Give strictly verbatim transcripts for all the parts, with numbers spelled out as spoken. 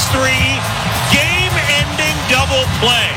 three game-ending double play.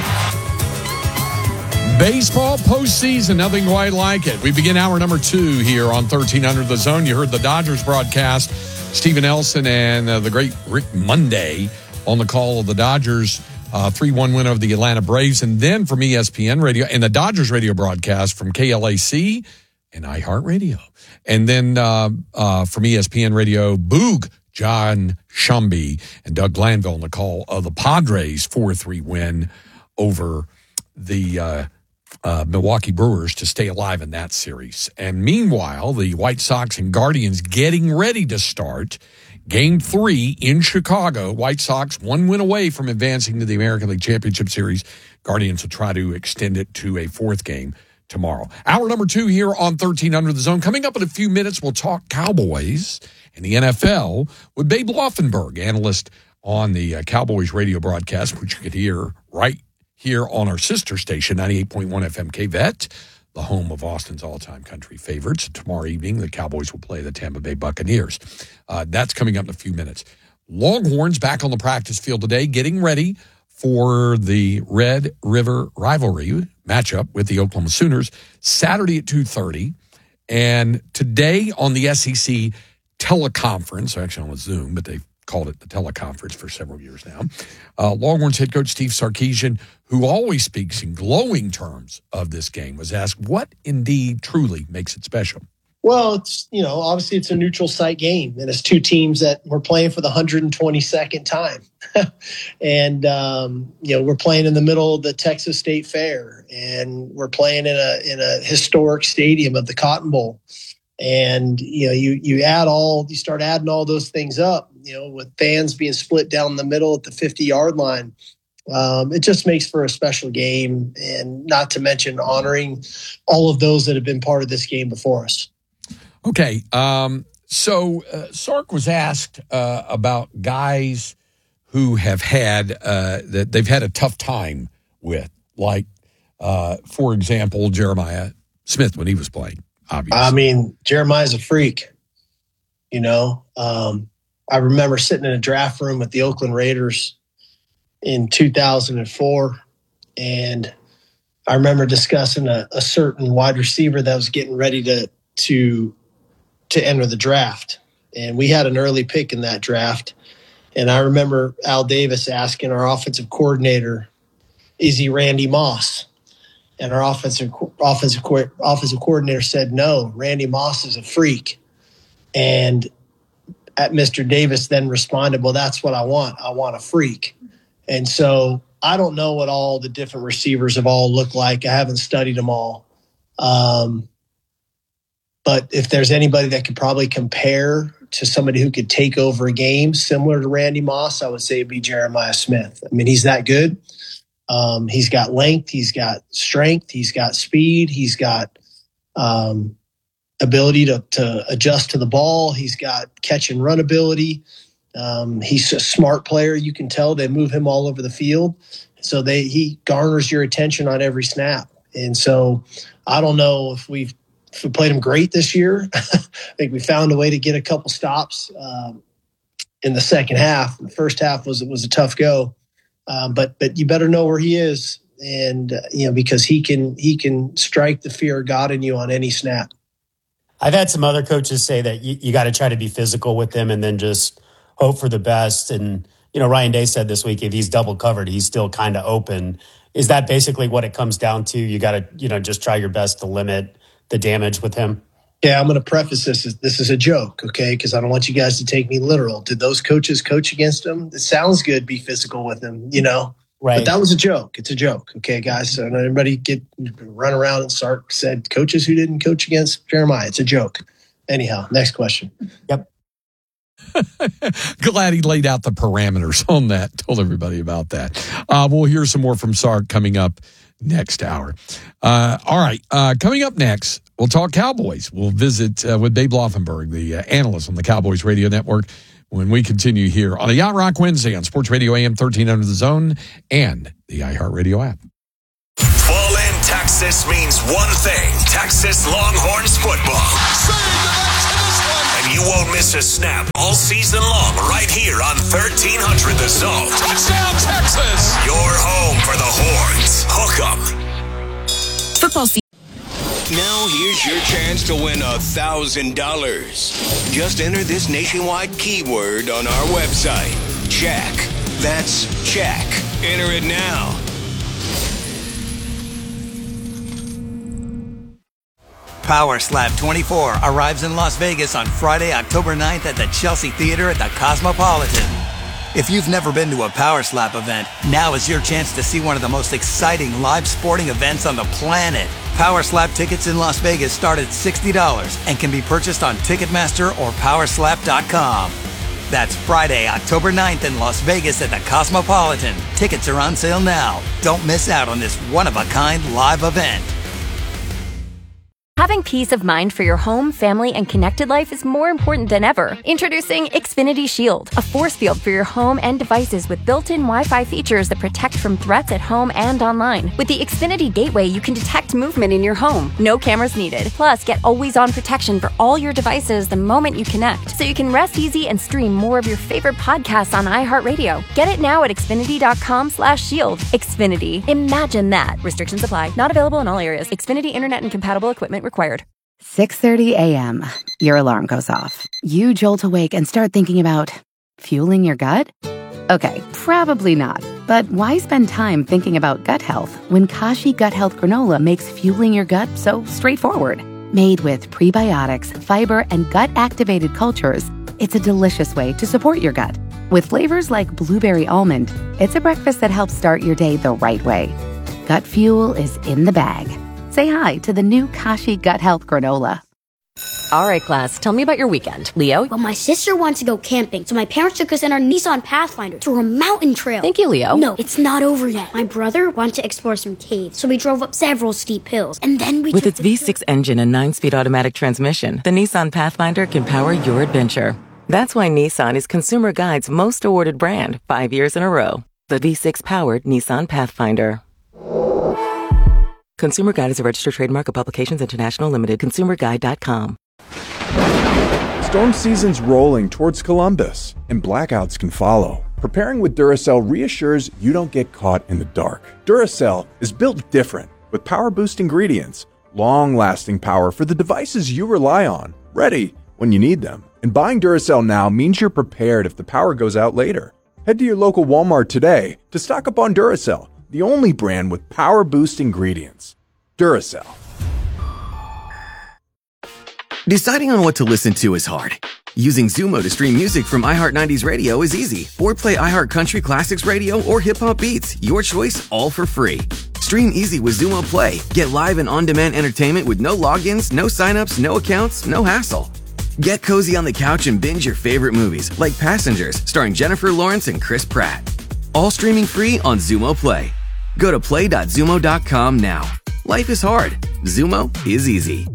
Baseball postseason, nothing quite like it. We begin hour number two here on thirteen hundred The Zone. You heard the Dodgers broadcast, Stephen Nelson and uh, the great Rick Monday on the call of the Dodgers uh, three one win over the Atlanta Braves. And then from E S P N Radio and the Dodgers radio broadcast from K L A C and iHeartRadio. And then uh, uh, from E S P N Radio, Boog, John Shumby and Doug Glanville on the call of the Padres four three win over the uh, uh, Milwaukee Brewers to stay alive in that series. And meanwhile, the White Sox and Guardians getting ready to start Game three in Chicago. White Sox one win away from advancing to the American League Championship Series. Guardians will try to extend it to a fourth game tomorrow. Hour number two here on thirteen hundred The Zone. Coming up in a few minutes, we'll talk Cowboys and the N F L with Babe Laufenberg, analyst on the uh, Cowboys radio broadcast, which you could hear right here on our sister station, ninety-eight point one F M K V E T, the home of Austin's all-time country favorites. Tomorrow evening, the Cowboys will play the Tampa Bay Buccaneers. Uh, that's coming up in a few minutes. Longhorns back on the practice field today, getting ready for the Red River rivalry matchup with the Oklahoma Sooners, Saturday at two thirty. And today on the S E C teleconference, actually on Zoom, but they've called it the teleconference for several years now, uh, Longhorns head coach Steve Sarkisian, who always speaks in glowing terms of this game, was asked what indeed truly makes it special. Well, it's, you know, obviously it's a neutral site game, and it's two teams that we're playing for the one hundred twenty-second time. and, um, you know, we're playing in the middle of the Texas State Fair, and we're playing in a in a historic stadium of the Cotton Bowl. And, you know, you, you add all, you start adding all those things up, you know, with fans being split down the middle at the fifty-yard line. Um, it just makes for a special game, and not to mention honoring all of those that have been part of this game before us. Okay. Um, so uh, Sark was asked uh, about guys who have had, uh, that they've had a tough time with, like, uh, for example, Jeremiah Smith when he was playing. Obviously. I mean, Jeremiah's a freak, you know. Um, I remember sitting in a draft room with the Oakland Raiders in two thousand four, and I remember discussing a, a certain wide receiver that was getting ready to to to enter the draft. And we had an early pick in that draft. And I remember Al Davis asking our offensive coordinator, is he Randy Moss? And our offensive offensive offensive coordinator said, no, Randy Moss is a freak. And at Mister Davis then responded, well, that's what I want. I want a freak. And so I don't know what all the different receivers have all looked like. I haven't studied them all. Um, but if there's anybody that could probably compare to somebody who could take over a game similar to Randy Moss, I would say it'd be Jeremiah Smith. I mean, he's that good. Um, he's got length, he's got strength, he's got speed, he's got um, ability to, to adjust to the ball, he's got catch and run ability. Um, he's a smart player. You can tell they move him all over the field. So they he garners your attention on every snap. And so I don't know if we've if we played him great this year. I think we found a way to get a couple stops um, in the second half. The first half was was a tough go. Um, but but you better know where he is, and uh, you know, because he can he can strike the fear of God in you on any snap. I've had some other coaches say that you, you got to try to be physical with him, and then just hope for the best. And you know, Ryan Day said this week, if he's double covered, he's still kind of open. Is that basically what it comes down to? You got to you know just try your best to limit the damage with him. Yeah, I'm going to preface this as this is a joke, okay? Because I don't want you guys to take me literal. Did those coaches coach against him? It sounds good, be physical with him, you know? Right. But that was a joke. It's a joke, okay, guys? So not everybody get run around and Sark said coaches who didn't coach against Jeremiah. It's a joke. Anyhow, next question. Yep. Glad he laid out the parameters on that, told everybody about that. Uh, we'll hear some more from Sark coming up next hour. Uh, all right, uh, coming up next, we'll talk Cowboys. We'll visit uh, with Babe Laufenberg, the uh, analyst on the Cowboys Radio Network, when we continue here on a Yacht Rock Wednesday on Sports Radio A M thirteen hundred The Zone and the iHeartRadio app. Fall in Texas means one thing. Texas Longhorns football. And You won't miss a snap all season long right here on thirteen hundred The Zone. Touchdown, Texas! Your home for the Horns. Hook 'em. Football season. Now here's your chance to win a thousand dollars. Just enter this nationwide keyword on our website. Jack. That's Jack. Enter it now. Power Slap twenty-four arrives in Las Vegas on Friday, October ninth at the Chelsea Theater at the Cosmopolitan. If you've never been to a Power Slap event, now is your chance to see one of the most exciting live sporting events on the planet. Power Slap tickets in Las Vegas start at sixty dollars and can be purchased on Ticketmaster or power slap dot com. That's Friday, October ninth in Las Vegas at the Cosmopolitan. Tickets are on sale now. Don't miss out on this one-of-a-kind live event. Having peace of mind for your home, family, and connected life is more important than ever. Introducing Xfinity Shield, a force field for your home and devices with built-in Wi-Fi features that protect from threats at home and online. With the Xfinity Gateway, you can detect movement in your home. No cameras needed. Plus, get always-on protection for all your devices the moment you connect, so you can rest easy and stream more of your favorite podcasts on iHeartRadio. Get it now at Xfinity.com slash shield. Xfinity. Imagine that. Restrictions apply. Not available in all areas. Xfinity Internet and compatible equipment required. six thirty a.m. Your alarm goes off. You jolt awake and start thinking about fueling your gut? Okay, probably not. But why spend time thinking about gut health when Kashi Gut Health Granola makes fueling your gut so straightforward? Made with prebiotics, fiber, and gut-activated cultures, it's a delicious way to support your gut. With flavors like blueberry almond, it's a breakfast that helps start your day the right way. Gut fuel is in the bag. Say hi to the new Kashi Gut Health Granola. All right, class, tell me about your weekend. Leo? Well, my sister wants to go camping, so my parents took us in our Nissan Pathfinder to a mountain trail. Thank you, Leo. No, it's not over yet. My brother wanted to explore some caves, so we drove up several steep hills, and then we With took its V six engine and nine-speed automatic transmission, the Nissan Pathfinder can power your adventure. That's why Nissan is Consumer Guide's most awarded brand five years in a row. The V six-powered Nissan Pathfinder. Consumer Guide is a registered trademark of Publications International Limited. consumer guide dot com. Storm season's rolling towards Columbus, and blackouts can follow. Preparing with Duracell reassures you don't get caught in the dark. Duracell is built different, with power-boost ingredients, long-lasting power for the devices you rely on, ready when you need them. And buying Duracell now means you're prepared if the power goes out later. Head to your local Walmart today to stock up on Duracell, the only brand with power-boost ingredients. Duracell. Deciding on what to listen to is hard. Using Zumo to stream music from iHeart nineties Radio is easy. Or play iHeart Country Classics Radio or Hip Hop Beats. Your choice, all for free. Stream easy with Zumo Play. Get live and on-demand entertainment with no logins, no signups, no accounts, no hassle. Get cozy on the couch and binge your favorite movies, like Passengers, starring Jennifer Lawrence and Chris Pratt. All streaming free on Zumo Play. Go to play dot zumo dot com now. Life is hard. Zumo is easy.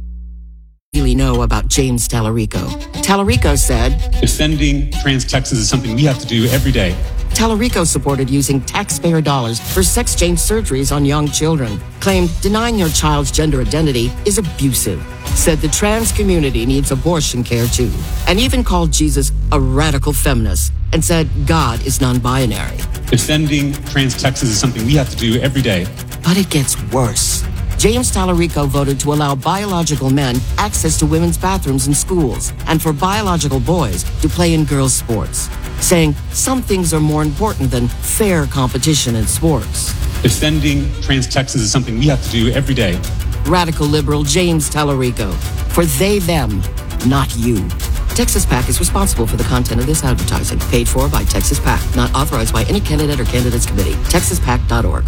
Really know about James Tallarico. Tallarico said, defending trans Texas is something we have to do every day. Tallarico supported using taxpayer dollars for sex change surgeries on young children. Claimed denying your child's gender identity is abusive. Said the trans community needs abortion care too. And even called Jesus a radical feminist. And said God is non-binary. Defending trans Texas is something we have to do every day. But it gets worse. James Tallarico voted to allow biological men access to women's bathrooms in schools and for biological boys to play in girls' sports, saying some things are more important than fair competition in sports. Defending trans Texas is something we have to do every day. Radical liberal James Tallarico. For they, them, not you. Texas PAC is responsible for the content of this advertising. Paid for by Texas PAC. Not authorized by any candidate or candidates committee. texas pac dot org.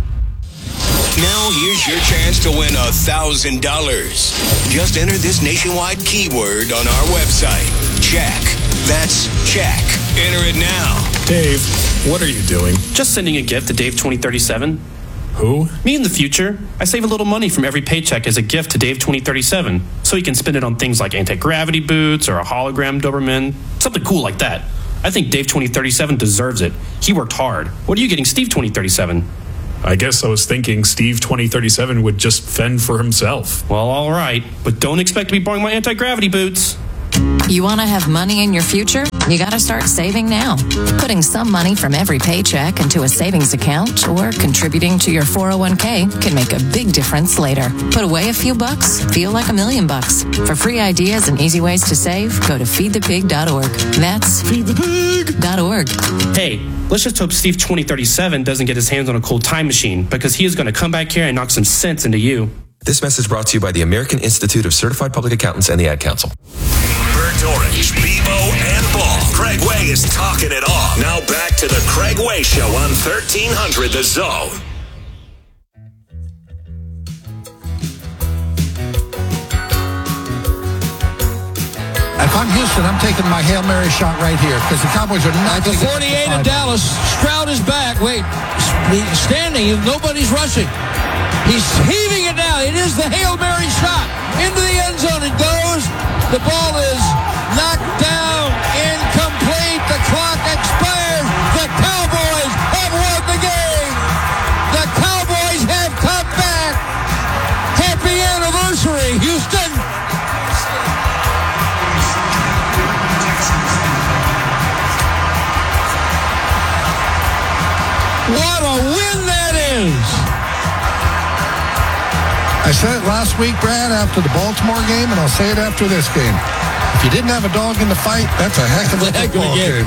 Now here's your chance to win a thousand dollars. Just enter this nationwide keyword on our website. Jack. That's Jack. Enter it now. Dave, what are you doing? Just sending a gift to Dave twenty thirty-seven. Who? Me in the future. I save a little money from every paycheck as a gift to Dave twenty thirty-seven, so he can spend it on things like anti-gravity boots or a hologram Doberman, something cool like that. I think Dave twenty thirty-seven deserves it. He worked hard. What are you getting Steve twenty thirty-seven? I guess I was thinking Steve twenty thirty-seven would just fend for himself. Well, all right, but don't expect to be borrowing my anti-gravity boots. You want to have money in your future? You got to start saving now. Putting some money from every paycheck into a savings account or contributing to your four oh one k can make a big difference later. Put away a few bucks, feel like a million bucks. For free ideas and easy ways to save, go to feed the pig dot org. That's feed the pig dot org. Hey, let's just hope Steve twenty thirty-seven doesn't get his hands on a cold time machine, because he is going to come back here and knock some sense into you. This message brought to you by the American Institute of Certified Public Accountants and the Ad Council. Burnt Orange, Bebo, and Ball. Craig Way is talking it all. Now back to the Craig Way Show on thirteen hundred The Zone. If I'm Houston, I'm taking my Hail Mary shot right here because the Cowboys are not. At the forty-eight of Dallas, Stroud is back. Wait, he's standing. Nobody's rushing. He's heaving it now. It is the Hail Mary shot into the end zone. It goes. The ball is knocked down, incomplete. The clock expires. The Cowboys have won the game. The Cowboys have come back. Happy anniversary, Houston. What a win that is! I said it last week, Brad, after the Baltimore game, and I'll say it after this game. If you didn't have a dog in the fight, that's a heck of a football game.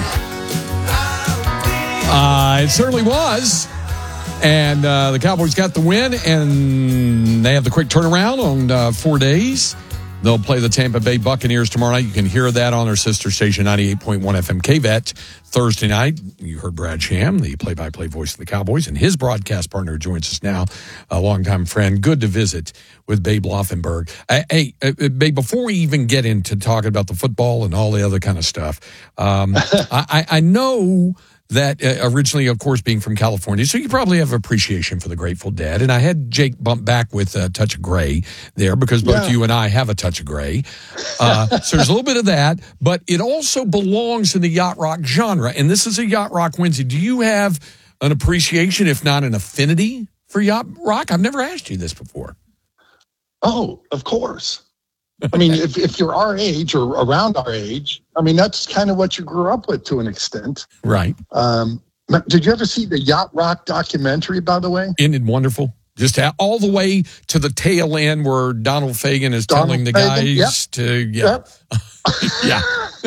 Uh, it certainly was. And uh, the Cowboys got the win, and they have the quick turnaround on uh, four days. They'll play the Tampa Bay Buccaneers tomorrow night. You can hear that on their sister station, ninety-eight point one F M K V E T. Thursday night, you heard Brad Sham, the play-by-play voice of the Cowboys, and his broadcast partner joins us now, a longtime friend. Good to visit with Babe Loffenberg. Uh, hey, uh, Babe, before we even get into talking about the football and all the other kind of stuff, um, I, I know that uh, originally, of course, being from California, so you probably have appreciation for the Grateful Dead. And I had Jake bump back with a touch of gray there because both Yeah. you and I have a touch of gray. Uh, so there's a little bit of that, but it also belongs in the yacht rock genre. And this is a yacht rock Wednesday. Do you have an appreciation, if not an affinity, for yacht rock? I've never asked you this before. Oh, of course. I mean, if, if you're our age or around our age, I mean, that's kind of what you grew up with to an extent. Right. Um, did you ever see the Yacht Rock documentary, by the way? Ended wonderful. Just all the way to the tail end where Donald Fagen is Donald telling the Fagen, guys yep. to, yeah. Yep. yeah.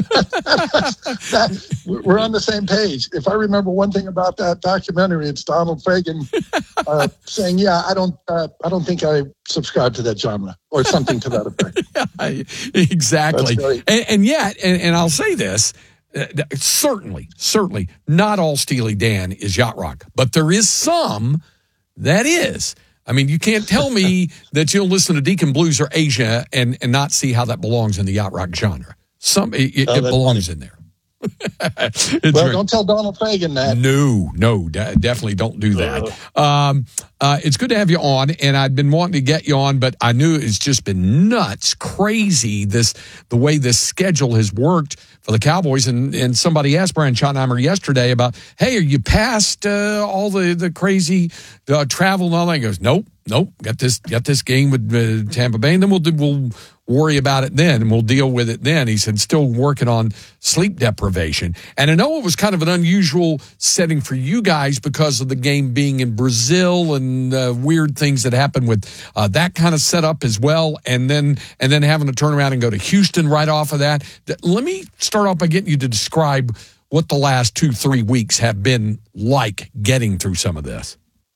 that, we're on the same page. If I remember one thing about that documentary, it's Donald Fagen uh, saying, "Yeah, I don't, uh, I don't think I subscribe to that genre," or something to that effect. Exactly. And, and yet, and, and I'll say this, uh, certainly, certainly not all Steely Dan is yacht rock, but there is some that is. I mean, you can't tell me that you'll listen to Deacon Blues or Asia and, and not see how that belongs in the yacht rock genre. Some It, it, Oh, it that's belongs funny. in there. Well, very- don't tell Donald Fagen that. No, no, de- definitely don't do that. Um, uh, it's good to have you on, and I'd been wanting to get you on, but I knew it's just been nuts, crazy, this the way this schedule has worked for the Cowboys. And, and somebody asked Brian Schottenheimer yesterday about, hey, are you past uh, all the, the crazy uh, travel and all that? He goes, nope, nope, got this got this game with uh, Tampa Bay, and then we'll do, we'll worry about it then, and we'll deal with it then. He said, still working on sleep deprivation. And I know it was kind of an unusual setting for you guys because of the game being in Brazil and uh, weird things that happened with uh, that kind of setup as well, and then and then having to turn around and go to Houston right off of that. Let me start off by getting you to describe what the last two, three weeks have been like getting through some of this.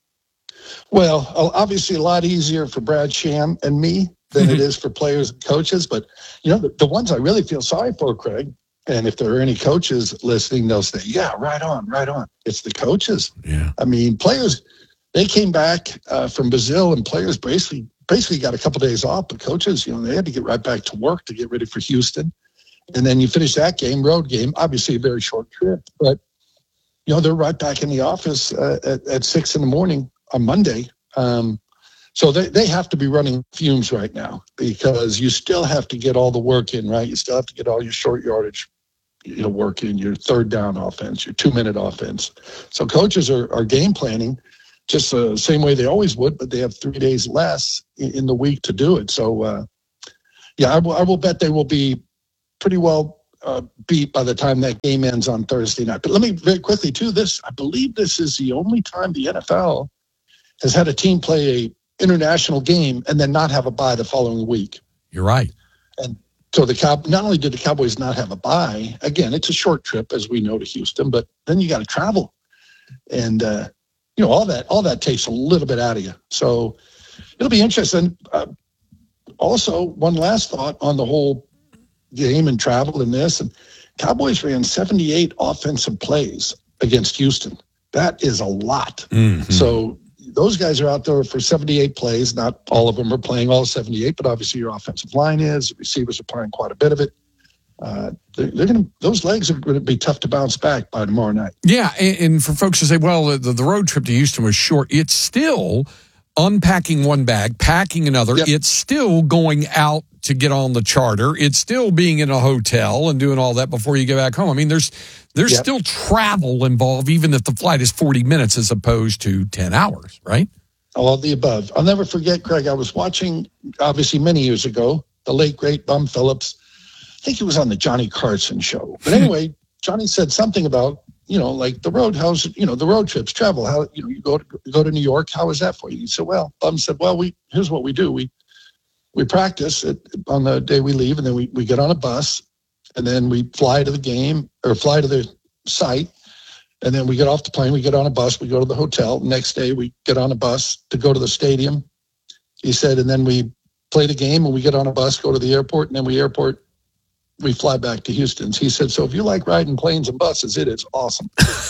Well, obviously a lot easier for Brad Sham and me than it is for players and coaches. But, you know, the, the ones I really feel sorry for, Craig, and if there are any coaches listening, they'll say, yeah, right on, right on. It's the coaches. Yeah. I mean, players, they came back uh, from Brazil, and players basically basically got a couple days off. But coaches, you know, they had to get right back to work to get ready for Houston. And then you finish that game, road game, obviously a very short trip. But, you know, they're right back in the office uh, at, at six in the morning on Monday. Um, so they, they have to be running fumes right now because you still have to get all the work in, right? You still have to get all your short yardage, you know, work in, your third down offense, your two-minute offense. So coaches are, are game planning just the same way they always would, but they have three days less in, in the week to do it. So, uh, yeah, I will, I will bet they will be pretty well uh, beat by the time that game ends on Thursday night. But let me very quickly too. This I believe this is the only time the N F L has had a team play a international game and then not have a bye the following week. You're right. And so the Cow not only did the Cowboys not have a bye, again, it's a short trip, as we know, to Houston, but then you got to travel. And, uh, you know, all that all that takes a little bit out of you. So it'll be interesting. Uh, also, one last thought on the whole game and travel and this. And Cowboys ran seventy-eight offensive plays against Houston. That is a lot. Mm-hmm. So those guys are out there for seventy-eight plays. Not all of them are playing all seventy-eight, but obviously your offensive line is. The receivers are playing quite a bit of it. Uh, they're, they're going to; those legs are going to be tough to bounce back by tomorrow night. Yeah, and, and for folks to say, "Well, the, the road trip to Houston was short," it's still unpacking one bag, packing another. Yep. It's still going out to get on the charter. It's still being in a hotel and doing all that before you get back home. I mean, there's there's yep. still travel involved, even if the flight is forty minutes as opposed to ten hours, right? All of the above. I'll never forget, Craig, I was watching, obviously many years ago, the late, great Bum Phillips. I think he was on the Johnny Carson show. But anyway, Johnny said something about, you know, like the road, how's, you know, the road trips, travel, how, you know, you go to, you go to New York, how is that for you? He said, well, Bum said, well, we, here's what we do. We, we practice it on the day we leave, and then we, we get on a bus, and then we fly to the game or fly to the site. And then we get off the plane, we get on a bus, we go to the hotel. Next day, we get on a bus to go to the stadium. He said, and then we play the game, and we get on a bus, go to the airport, and then we airport, we fly back to Houston. He said, so if you like riding planes and buses, it is awesome.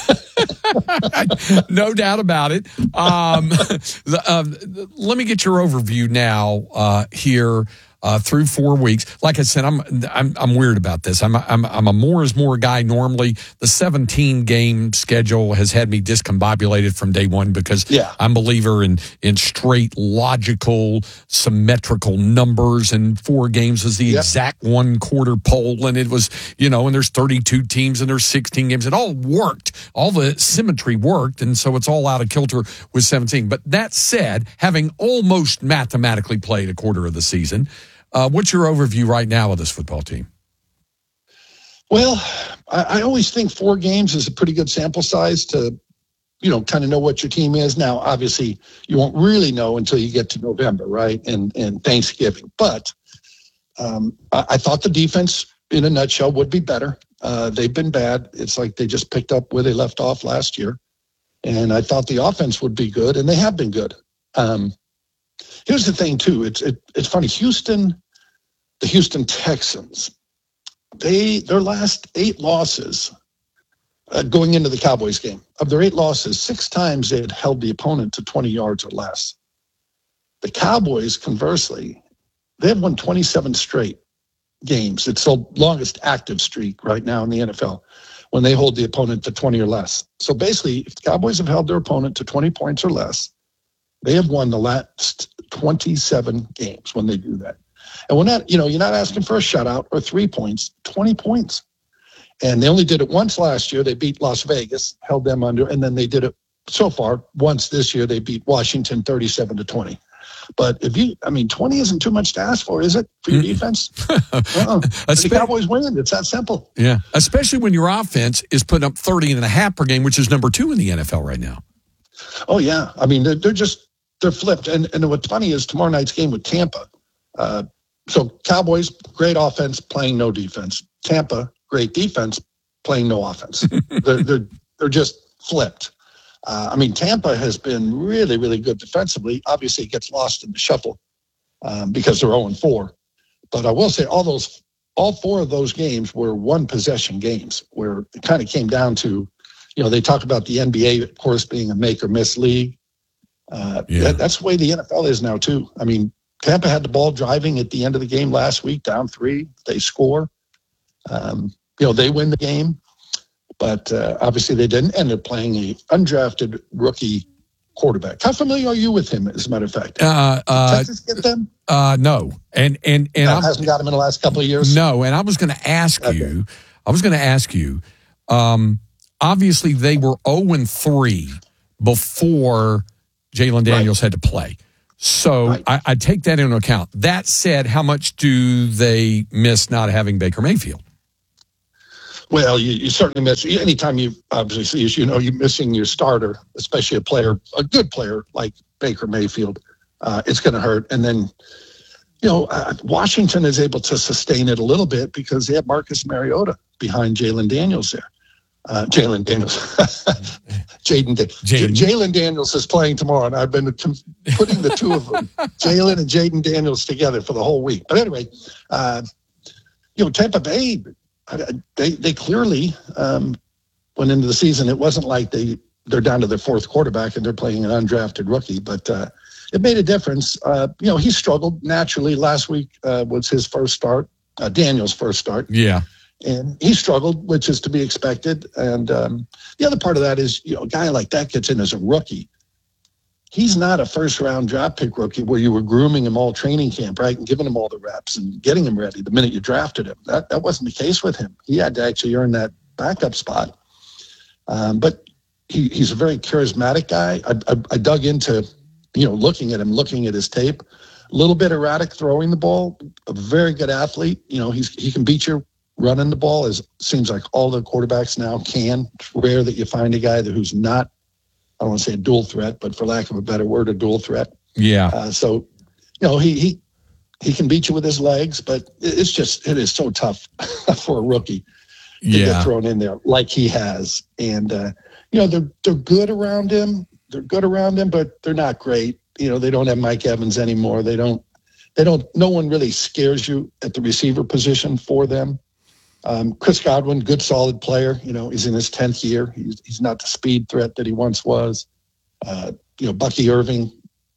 No doubt about it. Um, the, uh, let me get your overview now uh, here. Uh, through four weeks, like I said, I'm I'm I'm weird about this. I'm I'm I'm a more is more guy normally. The seventeen game schedule has had me discombobulated from day one because yeah. I'm a believer in in straight, logical, symmetrical numbers. And four games was the yep. exact one quarter poll, and it was you know, and there's thirty-two teams and there's sixteen games. It all worked. All the symmetry worked, and so it's all out of kilter with seventeen. But that said, having almost mathematically played a quarter of the season. Uh, what's your overview right now of this football team? Well, I, I always think four games is a pretty good sample size to, you know, kind of know what your team is. Now, obviously, you won't really know until you get to November, right, and, and Thanksgiving. But um, I, I thought the defense, in a nutshell, would be better. Uh, they've been bad. It's like they just picked up where they left off last year. And I thought the offense would be good, and they have been good. Um, here's the thing, too. It's it, it's funny. Houston... The Houston Texans, they their last eight losses uh, going into the Cowboys game, of their eight losses, six times they had held the opponent to twenty yards or less. The Cowboys, conversely, they have won twenty-seven straight games. It's the longest active streak right now in the N F L when they hold the opponent to twenty or less. So basically, if the Cowboys have held their opponent to twenty points or less, they have won the last twenty-seven games when they do that. And we're not, you know, you're not asking for a shutout or three points, twenty points. And they only did it once last year. They beat Las Vegas, held them under, and then they did it so far once this year. They beat Washington thirty-seven to twenty. But if you, I mean, twenty isn't too much to ask for, is it, for your defense? uh-uh. The Cowboys win. It's that simple. Yeah, especially when your offense is putting up thirty and a half per game, which is number two in the N F L right now. Oh, yeah. I mean, they're, they're just, they're flipped. And, and what's funny is tomorrow night's game with Tampa, uh, so Cowboys, great offense, playing no defense. Tampa, great defense, playing no offense. they're, they're, they're just flipped. Uh, I mean, Tampa has been really, really good defensively. Obviously, it gets lost in the shuffle um, because they're oh and four. But I will say all those, all four of those games were one-possession games where it kind of came down to, you know, they talk about the N B A, of course, being a make-or-miss league. Uh, yeah. that, that's the way the N F L is now, too. I mean, Tampa had the ball driving at the end of the game last week, down three. They score. Um, you know, they win the game. But uh, obviously they didn't end up playing a undrafted rookie quarterback. How familiar are you with him, as a matter of fact? Uh, uh, Did Texas get them? Uh, no. And, and, and no, hasn't got him in the last couple of years? No. And I was going to ask okay. you, I was going to ask you, um, obviously they were oh and three before Jalen Daniels right. had to play. So Right. I, I take that into account. That said, how much do they miss not having Baker Mayfield? Well, you, you certainly miss anytime you obviously, as you know, you're missing your starter, especially a player, a good player like Baker Mayfield. Uh, it's going to hurt. And then, you know, uh, Washington is able to sustain it a little bit because they have Marcus Mariota behind Jalen Daniels there. Uh, Jalen Daniels, Jaden, J- Jalen Daniels is playing tomorrow, and I've been com- putting the two of them, Jalen and Jaden Daniels, together for the whole week. But anyway, uh, you know, Tampa Bay, they they clearly um, went into the season. It wasn't like they they're down to their fourth quarterback and they're playing an undrafted rookie, but uh, it made a difference. Uh, you know, he struggled naturally. Last week uh, was his first start, uh, Daniels' first start. Yeah. And he struggled, which is to be expected. And um, the other part of that is, you know, a guy like that gets in as a rookie. He's not a first-round draft pick rookie where you were grooming him all training camp, right, and giving him all the reps and getting him ready the minute you drafted him. That that wasn't the case with him. He had to actually earn that backup spot. Um, but he, he's a very charismatic guy. I, I, I dug into, you know, looking at him, looking at his tape. A little bit erratic throwing the ball. A very good athlete. You know, he's he can beat you running the ball. As seems like all the quarterbacks now can. It's rare that you find a guy that who's not, I don't want to say a dual threat, but for lack of a better word, a dual threat. Yeah. Uh, so, you know, he he he can beat you with his legs, but it's just it is so tough for a rookie to Yeah. get thrown in there like he has. And uh, you know, they're they're good around him. They're good around him, but they're not great. You know, they don't have Mike Evans anymore. They don't. They don't. No one really scares you at the receiver position for them. Um, Chris Godwin, good, solid player. You know, he's in his tenth year. He's he's not the speed threat that he once was. Uh, you know, Bucky Irving,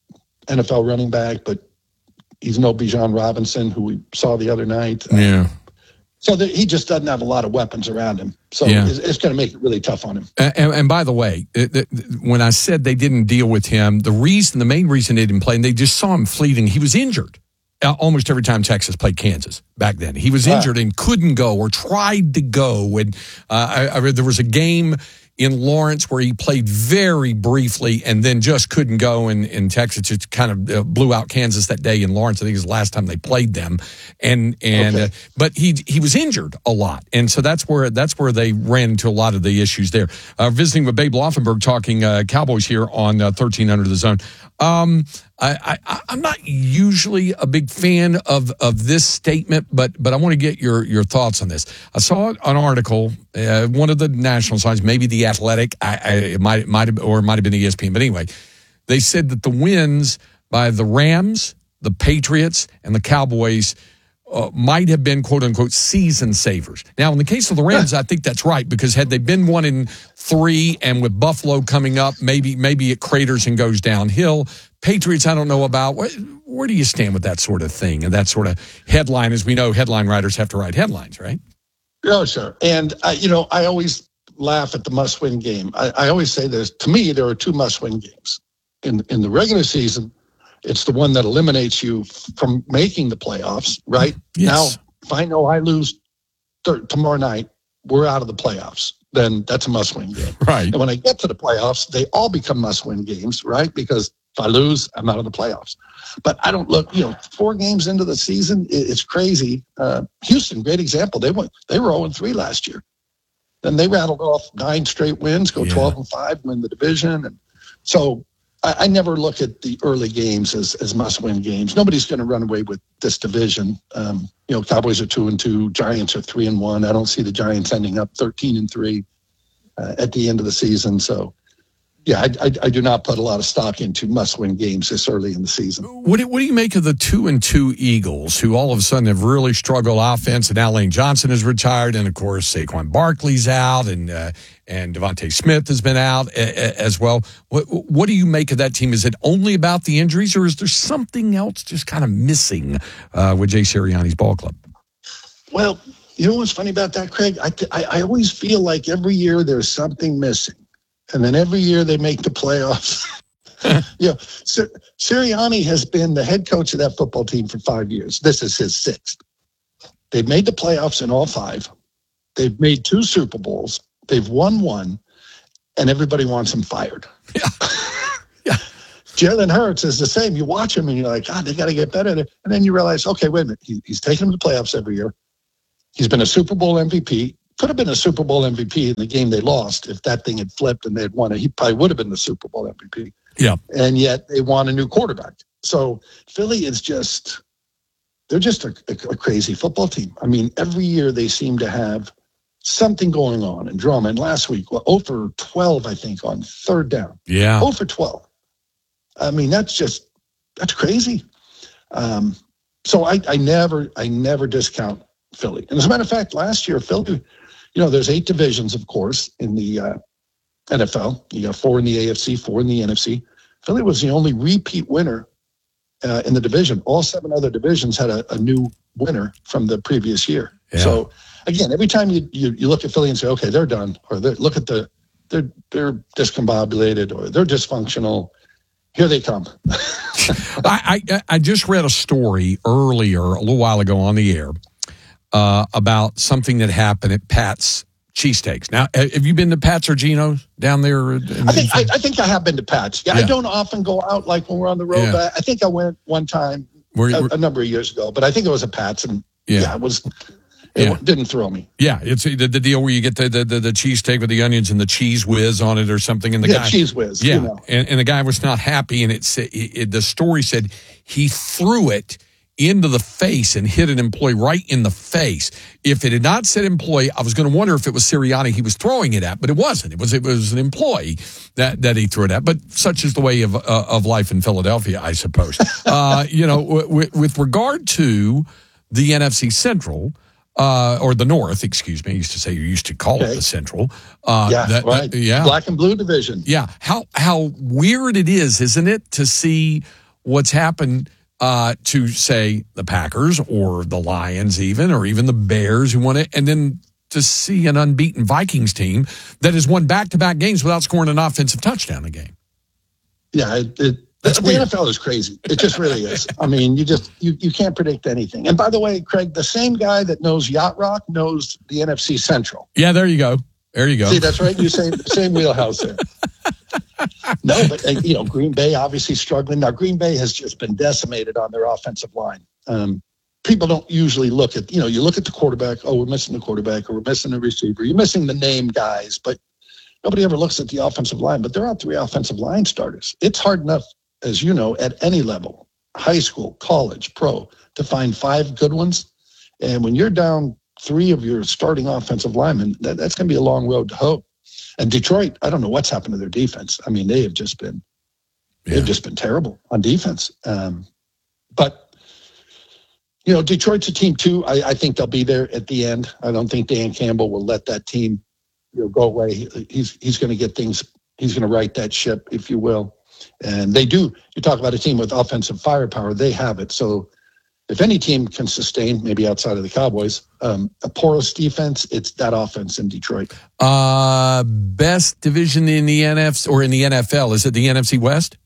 N F L running back, but he's no Bijan Robinson, who we saw the other night. Yeah. So the, he just doesn't have a lot of weapons around him. So Yeah. it's, it's going to make it really tough on him. And, and by the way, it, it, when I said they didn't deal with him, the reason, the main reason they didn't play, and they just saw him fleeting, he was injured. Uh, almost every time Texas played Kansas back then. He was injured and couldn't go or tried to go. And uh, I, I read there was a game in Lawrence where he played very briefly and then just couldn't go. And, and Texas just kind of uh, blew out Kansas that day in Lawrence. I think it was the last time they played them. And and Okay. uh, but he he was injured a lot, and so that's where that's where they ran into a lot of the issues there. Uh, visiting with Babe Laufenberg, talking uh, Cowboys here on uh, thirteen hundred The Zone. Um, I, I, I'm not usually a big fan of, of this statement, but but I want to get your, your thoughts on this. I saw an article, uh, one of the national sites, maybe The Athletic, I, I, it might it might have, or it might have been E S P N, but anyway, they said that the wins by the Rams, the Patriots, and the Cowboys uh, might have been quote unquote season savers. Now, in the case of the Rams, I think that's right, because had they been one in three, and with Buffalo coming up, maybe maybe it craters and goes downhill. Patriots, I don't know about. Where, where do you stand with that sort of thing and that sort of headline? As we know, headline writers have to write headlines, right? Oh, sure. And, uh, you know, I always laugh at the must-win game. I, I always say there's, to me, there are two must-win games. In, in the regular season, it's the one that eliminates you from making the playoffs, right? Yes. Now, if I know I lose th- tomorrow night, we're out of the playoffs. Then that's a must-win game. Right. And when I get to the playoffs, they all become must-win games, right? Because if I lose, I'm out of the playoffs. But I don't look, you know, four games into the season, it, it's crazy. Uh, Houston, great example. They went, they were oh and three last year. Then they rattled off nine straight wins, go Yeah. twelve and five, win the division. And so I, I never look at the early games as, as must-win games. Nobody's going to run away with this division. Um, you know, Cowboys are two and two, Giants are three and one. I don't see the Giants ending up thirteen and three uh, at the end of the season. So, yeah, I, I, I do not put a lot of stock into must-win games this early in the season. What do, what do you make of the two and two Eagles, who all of a sudden have really struggled offense, and now Lane Johnson is retired, and of course Saquon Barkley's out, and uh, and Devontae Smith has been out a, a, as well. What what do you make of that team? Is it only about the injuries, or is there something else just kind of missing uh, with Jay Sirianni's ball club? Well, you know what's funny about that, Craig? I, I, I always feel like every year there's something missing. And then every year they make the playoffs. you know, Sir, Sirianni has been the head coach of that football team for five years. This is his sixth. They've made the playoffs in all five. They've made two Super Bowls. They've won one, and everybody wants him fired. Yeah. yeah. Jalen Hurts is the same. You watch him and you're like, God, they got to get better. And then you realize, okay, wait a minute. He, he's taken them to the playoffs every year. He's been a Super Bowl M V P. Could have been a Super Bowl M V P in the game they lost. If that thing had flipped and they had won it, he probably would have been the Super Bowl M V P. Yeah. And yet they want a new quarterback. So Philly is just, they're just a, a, a crazy football team. I mean, every year they seem to have something going on and drama. And last week, well, zero for twelve, I think, on third down. Yeah. zero for twelve. I mean, that's just, that's crazy. Um, so I, I never, I never discount Philly. And as a matter of fact, last year, Philly, you know, there's eight divisions, of course, in the uh, N F L. You got four in the A F C, four in the N F C. Philly was the only repeat winner uh, in the division. All seven other divisions had a, a new winner from the previous year. Yeah. So again, every time you, you you look at Philly and say, okay, they're done, or they're, look at the they're they're discombobulated, or they're dysfunctional, here they come. I, I I just read a story earlier, a little while ago on the air, uh, about something that happened at Pat's Cheesesteaks. Now, have you been to Pat's or Geno's down there? In, I think I, I think I have been to Pat's. Yeah, Yeah. I don't often go out like when we're on the road, Yeah. but I think I went one time Were- a, were- a number of years ago. But I think it was a Pat's, and Yeah. yeah, it was. It Yeah. didn't throw me. Yeah, it's the, the deal where you get the, the, the, the cheesesteak with the onions and the cheese whiz on it or something. And the Yeah, guy, cheese whiz, Yeah, you know. and, and the guy was not happy. And it, said- it, it the story said he threw it into the face and hit an employee right in the face. If it had not said employee, I was going to wonder if it was Sirianni he was throwing it at, but it wasn't. It was it was an employee that, that he threw it at. But such is the way of uh, of life in Philadelphia, I suppose. uh, you know, w- w- with regard to the N F C Central. Uh, or the North, excuse me. I used to say you used to call Okay. it the Central. Uh, yeah, that- right. that- yeah. Black and blue division. Yeah. How how weird it is, isn't it, to see what's happened uh, to, say, the Packers or the Lions even, or even the Bears who won it, and then to see an unbeaten Vikings team that has won back-to-back games without scoring an offensive touchdown a game. Yeah, it, it, That's the weird. N F L is crazy. It just really is. I mean, you just you, you can't predict anything. And by the way, Craig, the same guy that knows Yacht Rock knows the N F C Central. Yeah, there you go. There you go. See, that's right. You say same wheelhouse there. No, but uh, you know, Green Bay obviously struggling. Now, Green Bay has just been decimated on their offensive line. Um, people don't usually look at, you know, you look at the quarterback. Oh, we're missing the quarterback, or we're missing the receiver. You're missing the name guys, but nobody ever looks at the offensive line. But there are three offensive line starters. It's hard enough, as you know, at any level, high school, college, pro, to find five good ones. And when you're down three of your starting offensive linemen, that, that's going to be a long road to hoe. And Detroit, I don't know what's happened to their defense. I mean, they have just been, they've just been terrible on defense. Um, but, you know, Detroit's a team too. I, I think they'll be there at the end. I don't think Dan Campbell will let that team, you know, go away. He, he's he's going to get things, he's going to right that ship, if you will. And they do. You talk about a team with offensive firepower. They have it. So if any team can sustain, maybe outside of the Cowboys, um, a porous defense, it's that offense in Detroit. Uh, best division in the N F C or in the N F L, is it the N F C West?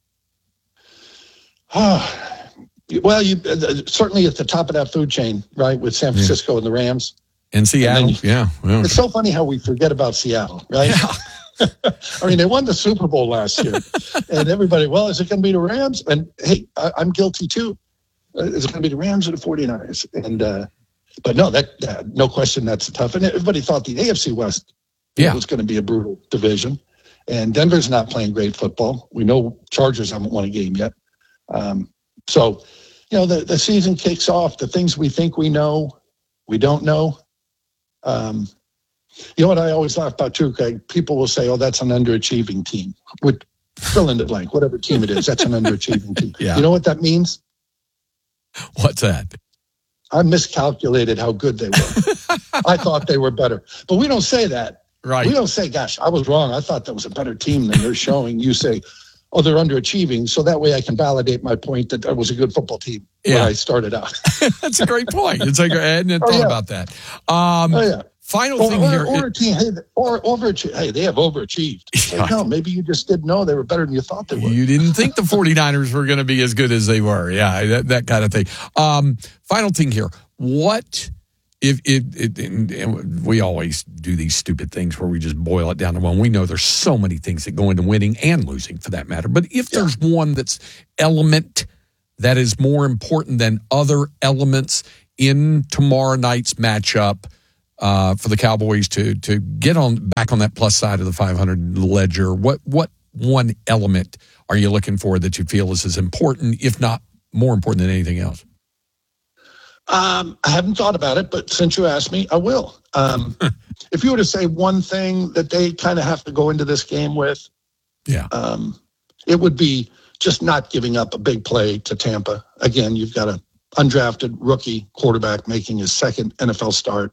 Well, you uh, certainly at the top of that food chain, right, with San Francisco yeah. and the Rams. And Seattle, and then, yeah. Well. It's so funny how we forget about Seattle, right? Yeah. I mean, they won the Super Bowl last year, and everybody, well, is it going to be the Rams? And hey, I, I'm guilty too. Uh, is it going to be the Rams or the forty-niners? And uh, but no, that uh, no question, that's tough. And everybody thought the A F C West yeah. was going to be a brutal division. And Denver's not playing great football. We know Chargers haven't won a game yet. Um, so, you know, the, the season kicks off. The things we think we know, we don't know. Um, you know what I always laugh about too, Craig? People will say, oh, that's an underachieving team. Would fill in the blank, whatever team it is, that's an underachieving team. Yeah. You know what that means? What's that? I miscalculated how good they were. I thought they were better. But we don't say that. Right. We don't say, gosh, I was wrong. I thought that was a better team than they're showing. You say, oh, they're underachieving. So that way I can validate my point that that was a good football team yeah. when I started out. That's a great point. It's like, I hadn't oh, thought yeah. about that. Um, oh, yeah. Final or, thing or, here. Or a team, hey, or overachieved. Hey, they have overachieved. Yeah. Like, no, maybe you just didn't know they were better than you thought they were. You didn't think the forty-niners were going to be as good as they were. Yeah, that, that kind of thing. Um, final thing here. What if it, it and, and we always do these stupid things where we just boil it down to one. We know there's so many things that go into winning and losing for that matter. But if there's one that's element that is more important than other elements in tomorrow night's matchup uh, for the Cowboys to to get on back on that plus side of the five hundred ledger, what what one element are you looking for that you feel is as important, if not more important than anything else? Um, I haven't thought about it, but since you asked me, I will. Um, if you were to say one thing that they kind of have to go into this game with, yeah, um, it would be just not giving up a big play to Tampa. Again, you've got an undrafted rookie quarterback making his second N F L start.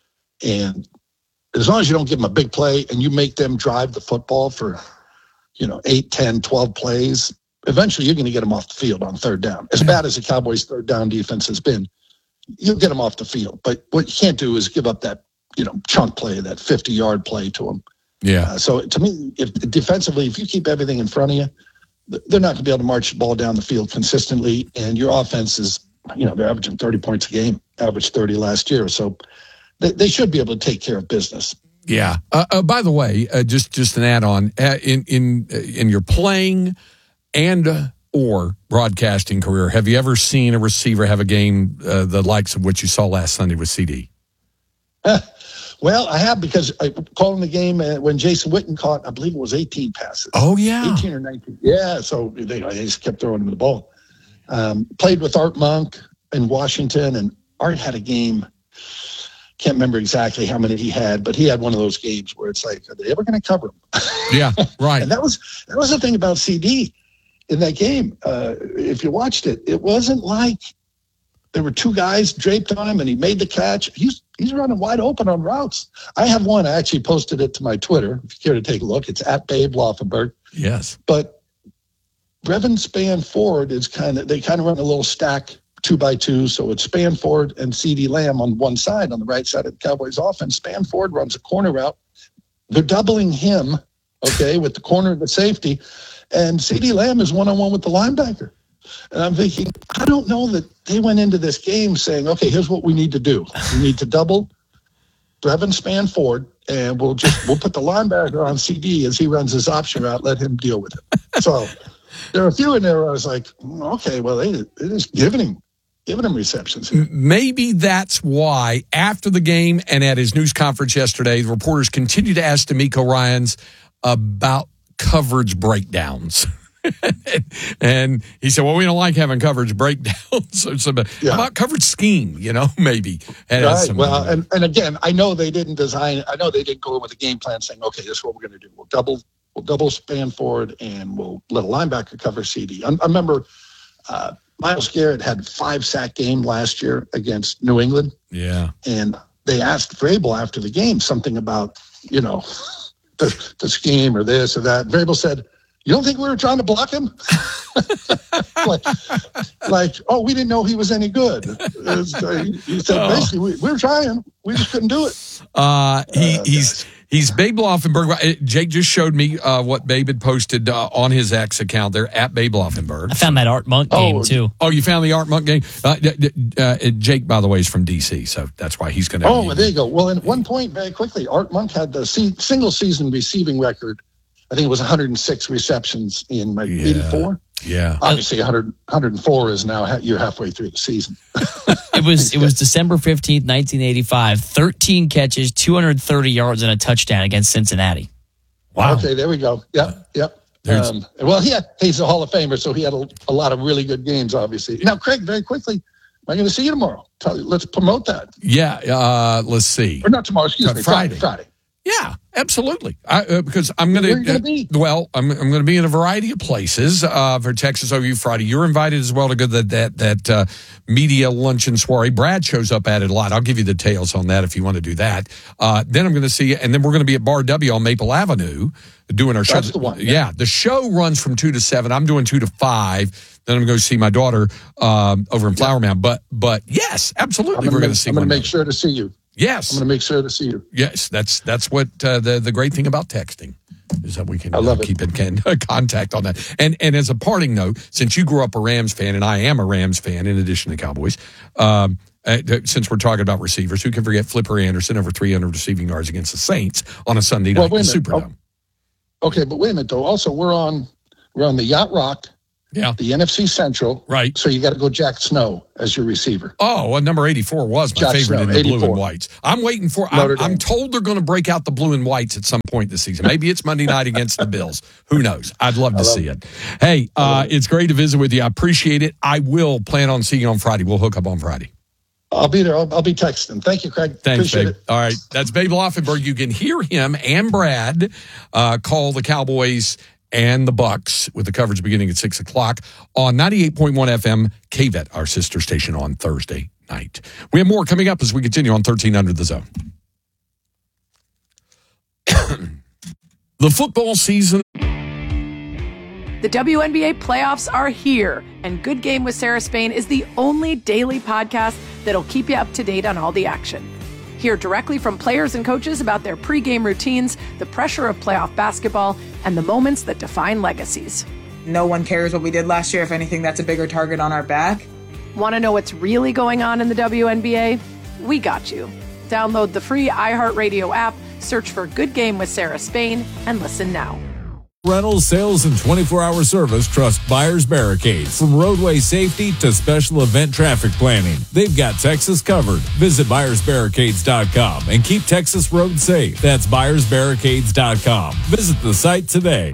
And as long as you don't give them a big play and you make them drive the football for, you know, eight, ten, twelve plays, eventually you're going to get them off the field on third down. As bad as the Cowboys' third down defense has been, you'll get them off the field. But what you can't do is give up that, you know, chunk play, that fifty-yard play to them. Yeah. Uh, so to me, if defensively, if you keep everything in front of you, they're not going to be able to march the ball down the field consistently. And your offense is, you know, they're averaging thirty points a game, averaged thirty last year. So they, they should be able to take care of business. Yeah. Uh, uh, by the way, uh, just just an add-on, uh, in in uh, in your playing and uh, or broadcasting career, have you ever seen a receiver have a game uh, the likes of what you saw last Sunday with C D? Uh, well, I have, because I calling the game uh, when Jason Witten caught, I believe it was eighteen passes. Oh, yeah. eighteen or nineteen. Yeah, so they, they just kept throwing him the ball. Um, played with Art Monk in Washington, and Art had a game. Can't remember exactly how many he had, but he had one of those games where it's like, are they ever going to cover him? Yeah, right. And that was that was the thing about C D in that game. Uh, if you watched it, it wasn't like there were two guys draped on him and he made the catch. He's he's running wide open on routes. I have one. I actually posted it to my Twitter. If you care to take a look, it's at Babe Laufenberg. Yes. But Brevin Spanford is kind of, they kind of run a little stack two by two. So it's Spanford and CeeDee Lamb on one side, on the right side of the Cowboys offense. Spanford runs a corner route. They're doubling him, okay, with the corner of the safety. And CeeDee Lamb is one-on-one with the linebacker. And I'm thinking, I don't know that they went into this game saying, okay, here's what we need to do. We need to double Brevin Spanford, and we'll just we'll put the linebacker on C D as he runs his option route, let him deal with it. So there are a few in there where I was like, okay, well, they, they're just giving him, giving him receptions here. Maybe that's why after the game and at his news conference yesterday, the reporters continued to ask DeMeco Ryans about coverage breakdowns. And he said, well, we don't like having coverage breakdowns. So, so Yeah. how about coverage scheme, you know, maybe. And Right. some- Well, and, and again, I know they didn't design, I know they didn't go in with a game plan saying, okay, this is what we're going to do. We'll double, we'll double Spanford and we'll let a linebacker cover C D. I, I remember uh, Myles Garrett had five sack game last year against New England. yeah. And they asked Vrabel after the game something about, you know, the, the scheme or this or that. Vrabel said, you don't think we were trying to block him? like, like, oh, we didn't know he was any good. Was, uh, he, he said, Oh. basically, we, we were trying. We just couldn't do it. Uh, he, he's he's Babe Laufenberg. Jake just showed me uh, what Babe had posted uh, on his X account there, at Babe Laufenberg. I found that Art Monk game, too. Oh, you found the Art Monk game? Uh, uh, Jake, by the way, is from D C, so that's why he's going to. Oh, well, there you go. Well, at one point, very quickly, Art Monk had the se- single season receiving record. I think it was one hundred six receptions in like Yeah. eighty-four. Yeah. Obviously, one hundred, one hundred four is now ha- you're halfway through the season. It was it was December fifteenth, nineteen eighty-five. thirteen catches, two hundred thirty yards, and a touchdown against Cincinnati. Wow. Okay, there we go. Yep, yep. Um, well, he had, he's a Hall of Famer, so he had a, a lot of really good games, obviously. Now, Craig, very quickly, am I going to see you tomorrow? Tell you, let's promote that. Yeah. Uh, let's see. Or not tomorrow, excuse Uh, me, Friday. Friday. Friday. Yeah, absolutely. I, uh, because I'm going Where are you gonna be? Well, I'm I'm going to be in a variety of places uh, for Texas O U Friday. You're invited as well to go to that that that uh, media luncheon soiree. Brad shows up at it a lot. I'll give you the details on that if you want to do that. Uh, then I'm going to see you, and then we're going to be at Bar W on Maple Avenue doing our show. That's the one, Yeah. yeah. the show runs from two to seven. I'm doing two to five. Then I'm going to go see my daughter um, over in Flower Mound. But but yes, absolutely, I'm we're going going to see. to one make another. sure to see you. Yes, I'm going to make sure to see you. Yes, that's that's what uh, the the great thing about texting is that we can I love uh, it. keep in can, contact on that. And and as a parting note, since you grew up a Rams fan and I am a Rams fan in addition to Cowboys, um, Uh, since we're talking about receivers, who can forget Flipper Anderson over three hundred receiving yards against the Saints on a Sunday night well, in the Superdome? Oh, okay, but wait a minute though. Also, we're on we're on the Yacht Rock, yeah, the N F C Central, right? So you got to go Jack Snow as your receiver. Oh, well, number eighty-four was my Jack favorite Snow, in the eighty-four. blue and whites. I'm waiting for. I'm, I'm told they're going to break out the blue and whites at some point this season. Maybe it's Monday night against the Bills. Who knows? I'd love to see it. Hey, uh, it's great to visit with you. I appreciate it. I will plan on seeing you on Friday. We'll hook up on Friday. I'll be there. I'll, I'll be texting. Thank you, Craig. Thanks, Appreciate babe. it. All right. That's Babe Laufenberg. You can hear him and Brad uh, call the Cowboys and the Bucks with the coverage beginning at six o'clock on ninety-eight point one F M K V E T, our sister station, on Thursday night. We have more coming up as we continue on thirteen hundred The Zone. The football season. The W N B A playoffs are here, and Good Game with Sarah Spain is the only daily podcast that'll keep you up to date on all the action. Hear directly from players and coaches about their pregame routines, the pressure of playoff basketball, and the moments that define legacies. No one cares what we did last year. If anything, that's a bigger target on our back. Want to know what's really going on in the W N B A? We got you. Download the free iHeartRadio app, search for Good Game with Sarah Spain, and listen now. Rentals, sales, and twenty-four hour service trust Buyers Barricades. From roadway safety to special event traffic planning, they've got Texas covered. Visit buyers barricades dot com and keep Texas roads safe. That's buyers barricades dot com. Visit the site today.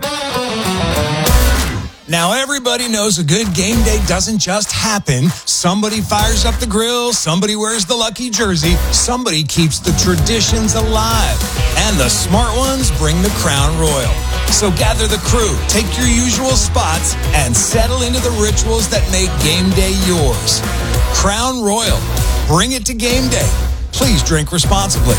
Now everybody knows a good game day doesn't just happen. Somebody fires up the grill, somebody wears the lucky jersey, somebody keeps the traditions alive. And the smart ones bring the Crown Royal. So gather the crew, take your usual spots, and settle into the rituals that make game day yours. Crown Royal. Bring it to game day. Please drink responsibly.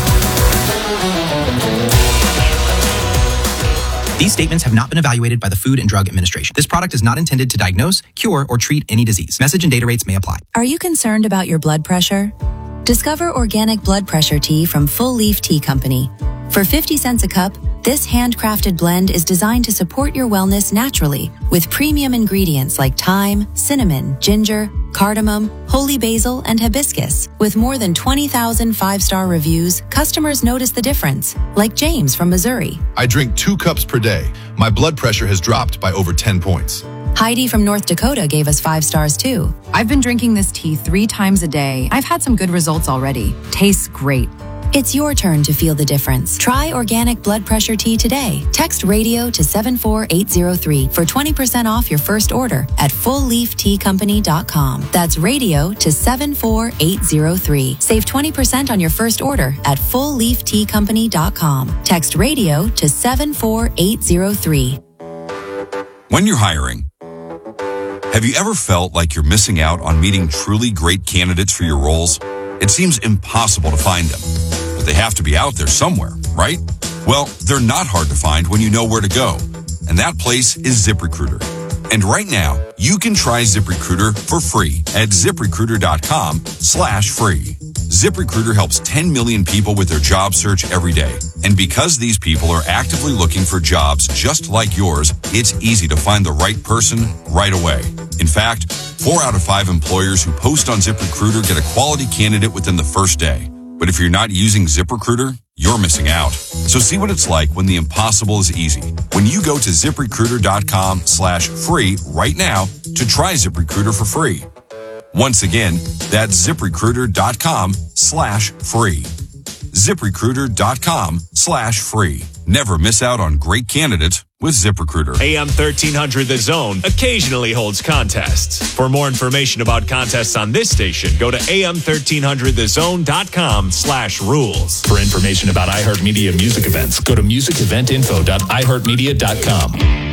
These statements have not been evaluated by the Food and Drug Administration. This product is not intended to diagnose, cure, or treat any disease. Message and data rates may apply. Are you concerned about your blood pressure? Discover organic blood pressure tea from Full Leaf Tea Company. For fifty cents a cup, this handcrafted blend is designed to support your wellness naturally with premium ingredients like thyme, cinnamon, ginger, cardamom, holy basil, and hibiscus. With more than twenty thousand five-star reviews, customers notice the difference, like James from Missouri. I drink two cups per day. My blood pressure has dropped by over ten points. Heidi from North Dakota gave us five stars too. I've been drinking this tea three times a day. I've had some good results already. Tastes great. It's your turn to feel the difference. Try organic blood pressure tea today. Text radio to seven four eight zero three for twenty percent off your first order at full leaf tea company dot com. That's radio to seven four eight zero three. Save twenty percent on your first order at full leaf tea company dot com. Text radio to seven four eight zero three. When you're hiring, have you ever felt like you're missing out on meeting truly great candidates for your roles? It seems impossible to find them, but they have to be out there somewhere, right? Well, they're not hard to find when you know where to go, and that place is ZipRecruiter. And right now, you can try ZipRecruiter for free at ZipRecruiter.com slash free. ZipRecruiter helps ten million people with their job search every day. And because these people are actively looking for jobs just like yours, it's easy to find the right person right away. In fact, four out of five employers who post on ZipRecruiter get a quality candidate within the first day. But if you're not using ZipRecruiter, you're missing out. So see what it's like when the impossible is easy. When you go to ZipRecruiter.com slash free right now to try ZipRecruiter for free. Once again, that's ZipRecruiter.com slash free. ZipRecruiter.com slash free. Never miss out on great candidates with ZipRecruiter. A M thirteen hundred The Zone occasionally holds contests. For more information about contests on this station, go to A M thirteen hundred the zone dot com slash rules. For information about iHeartMedia music events, go to music event info dot i heart media dot com.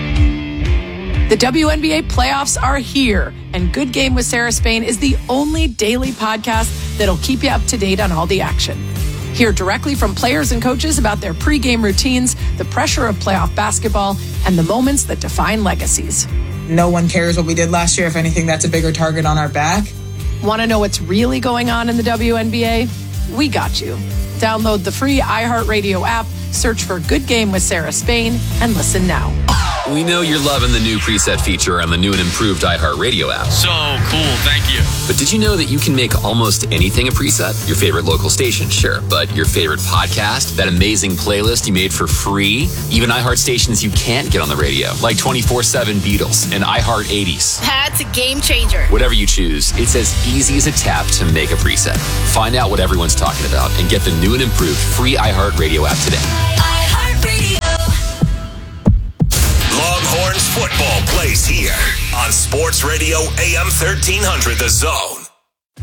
The W N B A playoffs are here, and Good Game with Sarah Spain is the only daily podcast that'll keep you up to date on all the action. Hear directly from players and coaches about their pregame routines, the pressure of playoff basketball, and the moments that define legacies. No one cares what we did last year. If anything, that's a bigger target on our back. Want to know what's really going on in the W N B A? We got you. Download the free iHeartRadio app, search for Good Game with Sarah Spain, and listen now. We know you're loving the new preset feature on the new and improved iHeartRadio app. So cool, thank you. But did you know that you can make almost anything a preset? Your favorite local station, sure, but your favorite podcast, that amazing playlist you made for free, even iHeart stations you can't get on the radio, like twenty-four seven Beatles and iHeart eighties. That's a game changer. Whatever you choose, it's as easy as a tap to make a preset. Find out what everyone's talking about and get the new and improved free iHeartRadio app today. iHeartRadio. Longhorns football plays here on Sports Radio A M thirteen hundred The Zone.